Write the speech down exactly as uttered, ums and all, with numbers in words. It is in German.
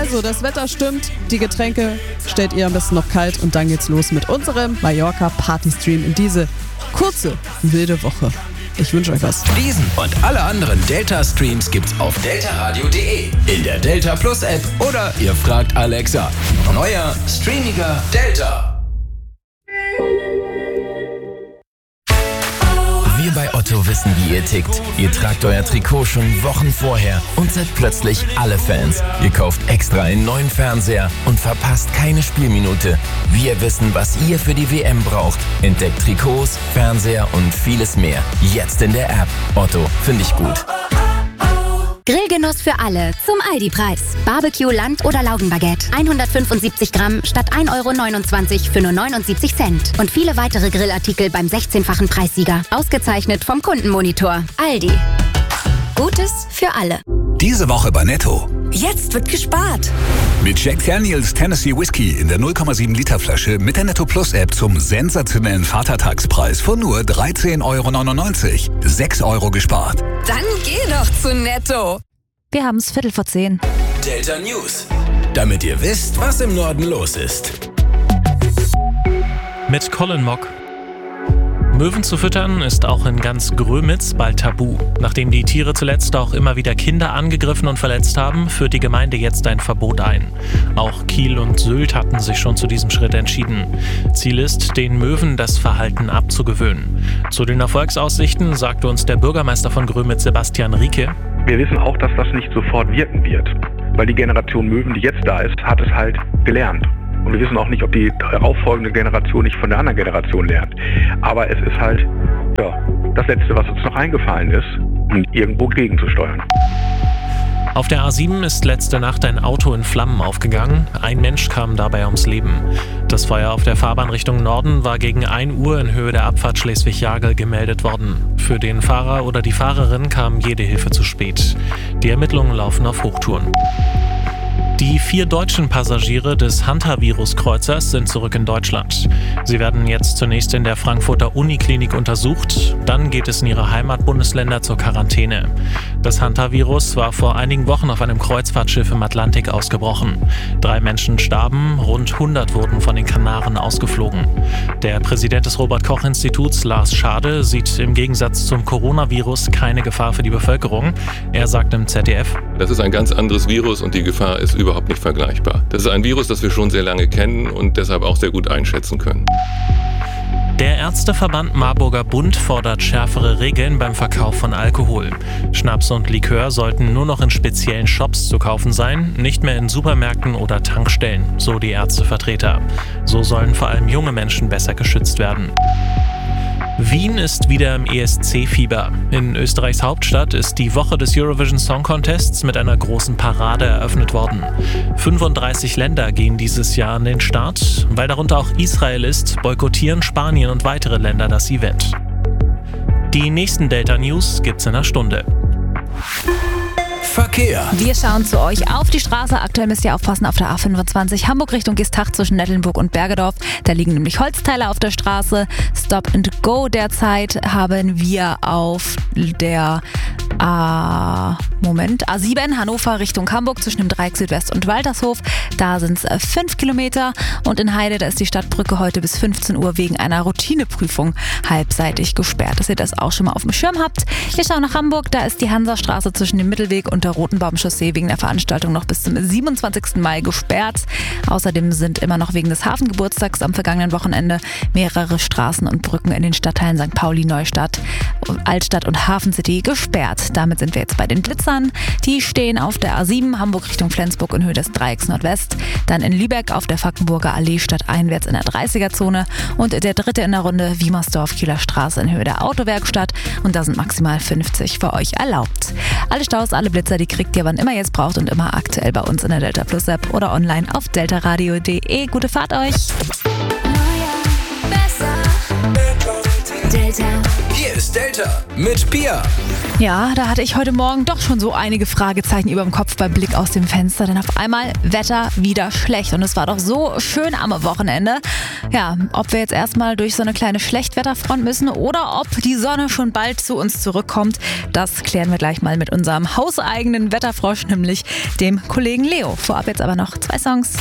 Also, das Wetter stimmt, die Getränke stellt ihr am besten noch kalt und dann geht's los mit unserem Mallorca-Party-Stream in diese kurze, wilde Woche. Ich wünsche euch was. Diesen und alle anderen Delta-Streams gibt's auf delta radio punkt de, in der Delta Plus App oder ihr fragt Alexa. Neuer, streamiger Delta. Wir bei Otto wissen, wie ihr tickt. Ihr tragt euer Trikot schon Wochen vorher und seid plötzlich alle Fans. Ihr kauft extra einen neuen Fernseher und verpasst keine Spielminute. Wir wissen, was ihr für die W M braucht. Entdeckt Trikots, Fernseher und vieles mehr. Jetzt in der App. Otto, finde ich gut. Grillgenuss für alle zum Aldi-Preis. Barbecue, Land- oder Laugenbaguette. hundertfünfundsiebzig Gramm statt ein Euro neunundzwanzig für nur neunundsiebzig Cent. Und viele weitere Grillartikel beim sechzehnfachen Preissieger. Ausgezeichnet vom Kundenmonitor. Aldi. Gutes für alle. Diese Woche bei Netto. Jetzt wird gespart. Mit Jack Daniels Tennessee Whiskey in der null Komma sieben Liter Flasche mit der Netto Plus App zum sensationellen Vatertagspreis von nur dreizehn Euro neunundneunzig. sechs Euro gespart. Dann geh doch zu Netto. Wir haben es Viertel vor zehn. Delta News. Damit ihr wisst, was im Norden los ist. Mit Colin Mock. Möwen zu füttern ist auch in ganz Grömitz bald tabu. Nachdem die Tiere zuletzt auch immer wieder Kinder angegriffen und verletzt haben, führt die Gemeinde jetzt ein Verbot ein. Auch Kiel und Sylt hatten sich schon zu diesem Schritt entschieden. Ziel ist, den Möwen das Verhalten abzugewöhnen. Zu den Erfolgsaussichten sagte uns der Bürgermeister von Grömitz, Sebastian Rieke: Wir wissen auch, dass das nicht sofort wirken wird, weil die Generation Möwen, die jetzt da ist, hat es halt gelernt. Und wir wissen auch nicht, ob die darauffolgende Generation nicht von der anderen Generation lernt. Aber es ist halt ja, das Letzte, was uns noch eingefallen ist, um irgendwo gegenzusteuern. Auf der A sieben ist letzte Nacht ein Auto in Flammen aufgegangen. Ein Mensch kam dabei ums Leben. Das Feuer auf der Fahrbahn Richtung Norden war gegen ein Uhr in Höhe der Abfahrt Schleswig-Jagel gemeldet worden. Für den Fahrer oder die Fahrerin kam jede Hilfe zu spät. Die Ermittlungen laufen auf Hochtouren. Die vier deutschen Passagiere des Hantavirus-Kreuzers sind zurück in Deutschland. Sie werden jetzt zunächst in der Frankfurter Uniklinik untersucht. Dann geht es in ihre Heimatbundesländer zur Quarantäne. Das Hantavirus war vor einigen Wochen auf einem Kreuzfahrtschiff im Atlantik ausgebrochen. Drei Menschen starben, rund hundert wurden von den Kanaren ausgeflogen. Der Präsident des Robert-Koch-Instituts, Lars Schade, sieht im Gegensatz zum Coronavirus keine Gefahr für die Bevölkerung. Er sagt im Z D F: Das ist ein ganz anderes Virus und die Gefahr ist überhaupt nicht vergleichbar. Das ist ein Virus, das wir schon sehr lange kennen und deshalb auch sehr gut einschätzen können. Der Ärzteverband Marburger Bund fordert schärfere Regeln beim Verkauf von Alkohol. Schnaps und Likör sollten nur noch in speziellen Shops zu kaufen sein, nicht mehr in Supermärkten oder Tankstellen, so die Ärztevertreter. So sollen vor allem junge Menschen besser geschützt werden. Wien ist wieder im E S C-Fieber. In Österreichs Hauptstadt ist die Woche des Eurovision Song Contests mit einer großen Parade eröffnet worden. fünfunddreißig Länder gehen dieses Jahr an den Start. Weil darunter auch Israel ist, boykottieren Spanien und weitere Länder das Event. Die nächsten Delta News gibt's in einer Stunde. Verkehr. Wir schauen zu euch auf die Straße. Aktuell müsst ihr aufpassen auf der A fünfundzwanzig Hamburg Richtung Gestach zwischen Nettelnburg und Bergedorf. Da liegen nämlich Holzteile auf der Straße. Stop and Go derzeit haben wir auf der A, Moment, A sieben Hannover Richtung Hamburg zwischen dem Dreieck Südwest und Waltershof. Da sind es fünf Kilometer. Und in Heide, da ist die Stadtbrücke heute bis fünfzehn Uhr wegen einer Routineprüfung halbseitig gesperrt. Dass ihr das auch schon mal auf dem Schirm habt. Wir schauen nach Hamburg. Da ist die Hansastraße zwischen dem Mittelweg und der Rotenbaumchaussee wegen der Veranstaltung noch bis zum siebenundzwanzigsten Mai gesperrt. Außerdem sind immer noch wegen des Hafengeburtstags am vergangenen Wochenende mehrere Straßen und Brücken in den Stadtteilen Sankt Pauli, Neustadt, Altstadt und Hafen City gesperrt. Damit sind wir jetzt bei den Blitzern. Die stehen auf der A sieben Hamburg Richtung Flensburg in Höhe des Dreiecks Nordwest, dann in Lübeck auf der Fackenburger Allee stadteinwärts in der dreißiger-Zone und der dritte in der Runde Wiemersdorf Kieler Straße in Höhe der Autowerkstatt und da sind maximal fünfzig für euch erlaubt. Alle Staus, alle Blitzer, die kriegt ihr wann immer ihr es braucht und immer aktuell bei uns in der Delta Plus App oder online auf delta radio punkt de. Gute Fahrt euch! Neuer, besser. Delta. Hier ist Delta mit Pia. Ja, da hatte ich heute Morgen doch schon so einige Fragezeichen über dem Kopf beim Blick aus dem Fenster, denn auf einmal Wetter wieder schlecht und es war doch so schön am Wochenende. Ja, ob wir jetzt erstmal durch so eine kleine Schlechtwetterfront müssen oder ob die Sonne schon bald zu uns zurückkommt, das klären wir gleich mal mit unserem hauseigenen Wetterfrosch, nämlich dem Kollegen Leo. Vorab jetzt aber noch zwei Songs.